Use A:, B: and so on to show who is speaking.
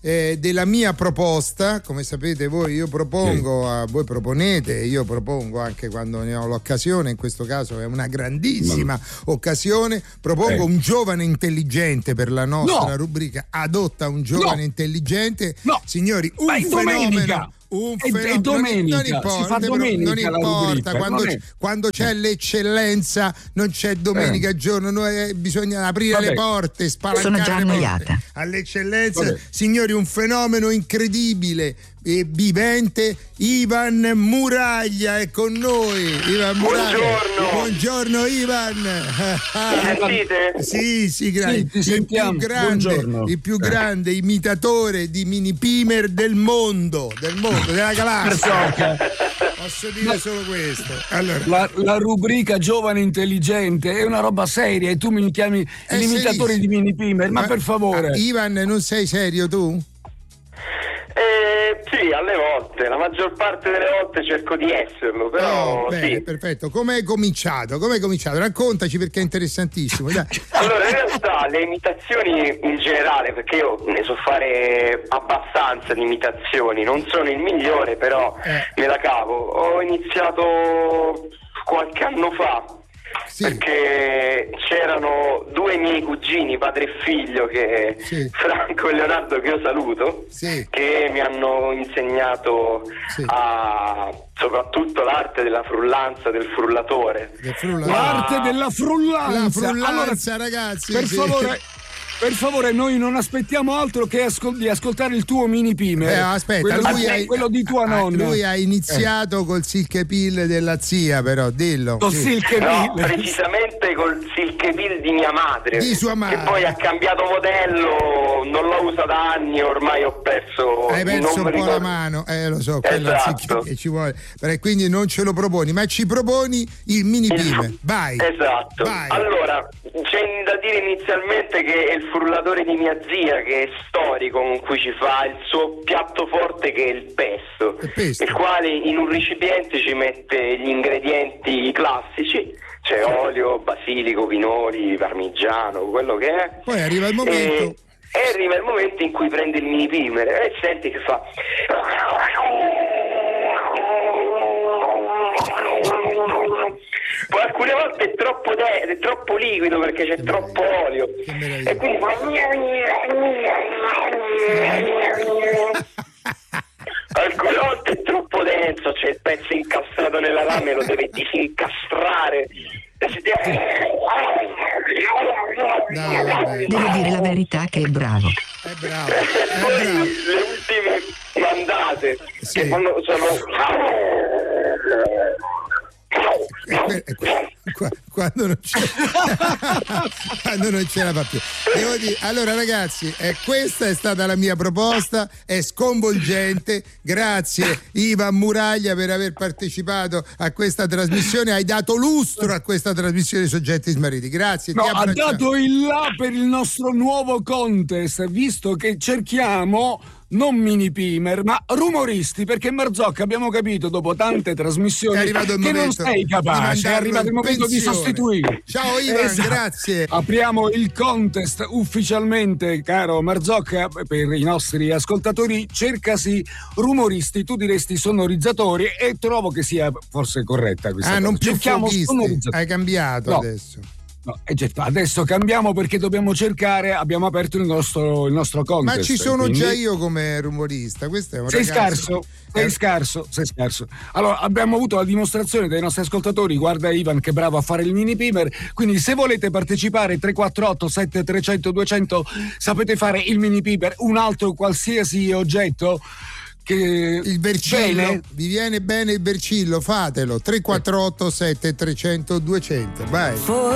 A: della mia proposta. Come sapete voi, io propongo, voi proponete, io propongo anche quando ne ho l'occasione, in questo caso è una grandissima occasione, propongo un giovane intelligente per la nostra rubrica Adotta un giovane intelligente. Signori, un fenomeno.
B: È domenica, si fa domenica, non importa,
A: quando c'è l'eccellenza non c'è domenica giorno, bisogna aprire le porte, spalancare.
C: Sono già annoiata.
A: All'eccellenza, signori, un fenomeno incredibile e vivente. Ivan Muraglia è con noi. Ivan Muraglia. Buongiorno Ivan.
D: Mi sentite?
A: Sì, il più grande imitatore di Mini Pimer del mondo, della galassia. Posso dire solo questo. Allora,
B: la rubrica Giovane Intelligente è una roba seria e tu mi chiami l'imitatore di Mini Pimer, ma per favore.
A: Ivan, non sei serio tu?
D: Sì, alle volte, la maggior parte delle volte cerco di esserlo, però
A: bene, perfetto. Come hai cominciato? Raccontaci, perché è interessantissimo. Dai.
D: Allora, in realtà le imitazioni in generale, perché io ne so fare abbastanza di imitazioni, non sono il migliore, però me la cavo. Ho iniziato qualche anno fa. Perché c'erano due miei cugini, padre e figlio, Franco e Leonardo, che io saluto, che mi hanno insegnato soprattutto l'arte della frullanza, del frullatore.
B: L'arte della frullanza.
A: La frullanza, allora, ragazzi.
B: Per favore, noi non aspettiamo altro che di ascoltare il tuo Mini Pimer.
A: Aspetta,
B: quello di tua nonna.
A: Lui ha iniziato col Silkepil della zia, però dillo.
D: No, precisamente col Silkepil di mia madre.
A: Di sua madre.
D: Che poi ha cambiato modello, non lo uso da anni, ormai ho perso.
A: Hai perso un po' la mano, lo so, quello che ci vuole. Quindi non ce lo proponi, ma ci proponi il Mini Pimer. Vai.
D: Esatto. Vai. Allora, c'è da dire inizialmente che è il frullatore di mia zia, che è storico, con cui ci fa il suo piatto forte, che è il pesto, il quale in un recipiente ci mette gli ingredienti classici, cioè olio, basilico, pinoli, parmigiano, quello che è.
A: Poi arriva il momento.
D: E arriva il momento in cui prende il Mini Pimer e senti che fa. Poi alcune volte è troppo liquido perché c'è troppo olio e quindi alcune volte è troppo denso, c'è il pezzo incastrato nella lama e lo deve disincastrare.
C: Devo dire la verità che è bravo.
A: È bravo.
D: Poi le ultime mandate che sono
A: quando non ce la fa più. Devo dire, allora ragazzi, questa è stata la mia proposta, è sconvolgente. Grazie Ivan Muraglia per aver partecipato a questa trasmissione, hai dato lustro a questa trasmissione Soggetti Smarriti. Grazie.
B: Ha dato il là per il nostro nuovo contest, visto che cerchiamo non Mini Pimer ma rumoristi, perché Marzocca abbiamo capito dopo tante trasmissioni che non sei capace, è arrivato il momento di sostituire.
A: Ciao Ivan, grazie.
B: Apriamo il contest ufficialmente, caro Marzocca, per i nostri ascoltatori. Cercasi rumoristi, tu diresti sonorizzatori, e trovo che sia forse corretta questa cosa.
A: Non più
B: cerchiamo
A: sonorizzatori. Hai cambiato adesso.
B: No, adesso cambiamo perché dobbiamo cercare, abbiamo aperto il nostro contest.
A: Ma ci sono quindi già io come rumorista, questo è un
B: ragazzo. Sei scarso. Allora, abbiamo avuto la dimostrazione dai nostri ascoltatori, guarda Ivan che bravo a fare il Mini Pimer, quindi se volete partecipare 348 7300 200 sapete fare il Mini Pimer, un altro qualsiasi oggetto.
A: Il bercillo, vi viene bene il bercillo, fatelo. 348 7300 200, vai.